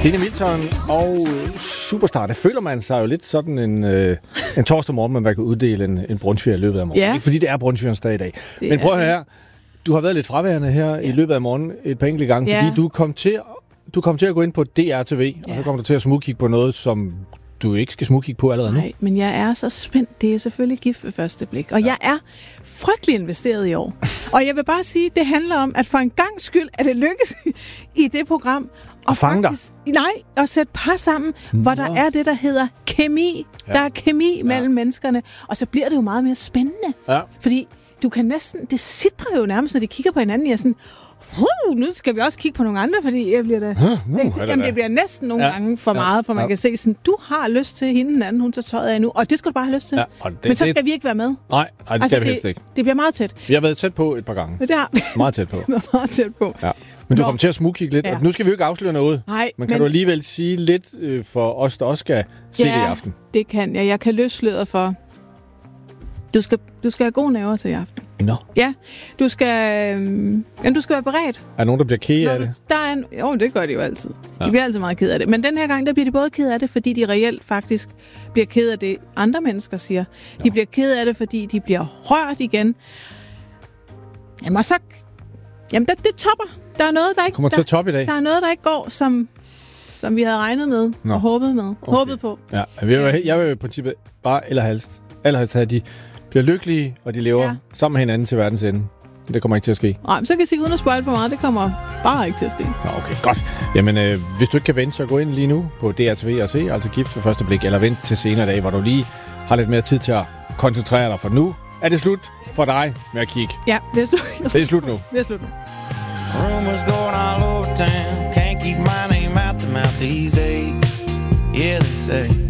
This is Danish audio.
Stine Milton og Superstar, der føler man sig jo lidt sådan en torsdag morgen, man kan uddele en brunsviger i løbet af morgenen. Ja. Ikke fordi det er brunsvigerens dag i dag. Men prøv at høre her. Du har været lidt fraværende her i løbet af morgenen et par enkelte gange, fordi du kom til at gå ind på DRTV, og så kom du til at smugkigge på noget, som du ikke skal smugkigge på allerede nu. Nej, men jeg er så spændt. Det er selvfølgelig gift ved første blik. Og jeg er frygtelig investeret i år. Og jeg vil bare sige, det handler om, at for en gang skyld, at det lykkes i det program. Og fange dig? Nej, at sætte par sammen, hvor der er det, der hedder kemi. Ja. Der er kemi mellem menneskerne. Og så bliver det jo meget mere spændende. Ja. Fordi du kan næsten, det sidder jo nærmest, når de kigger på hinanden, jeg er sådan, nu skal vi også kigge på nogle andre, fordi jeg bliver det bliver næsten nogle gange for meget, for man kan se sådan, du har lyst til hende, den anden, hun tager tøjet af nu, og det skal du bare have lyst til. Ja, men så skal vi ikke være med. Nej, det skal vi helst ikke. Det bliver meget tæt. Vi har været tæt på et par gange. Det har vi. Meget tæt på. Meget tæt på. Ja. Men du kommer til at smugkigge lidt, og nu skal vi jo ikke afsløre noget. Nej, men kan du alligevel sige lidt for os, der også skal se det i aften? Det kan jeg. Jeg kan løse sløret for. Du skal have gode nerver til i aften. Nå. Ja, du skal være beredt. Er nogen, der bliver ked af det? Det gør de jo altid. De bliver altid meget ked af det. Men den her gang, der bliver de både ked af det, fordi de reelt faktisk bliver ked af det, andre mennesker siger. De bliver ked af det, fordi de bliver rørt igen. Jamen, og så... Jamen, det topper. Der er noget, der ikke... Kommer til at toppe i dag? Der er noget, der ikke går, som vi havde regnet med og håbet med. Okay. Håbet på. Ja, jeg vil jo i princippet bare allerhelst have, at de bliver lykkelige, og de lever sammen med hinanden til verdens ende. Det kommer ikke til at ske. Nej, men så kan jeg sige, uden at spoil for meget, det kommer bare ikke til at ske. Nå, okay, godt. Jamen, hvis du ikke kan vente, så gå ind lige nu på DRTV og se, altså Gift ved første blik, eller vent til senere dag, hvor du lige har lidt mere tid til at koncentrere dig, for nu er det slut for dig med at kigge. Ja, det er slut. Det er slut nu. Det er slut nu. Rumors going all over town. Can't keep my name out the mouth these days. Yeah, they say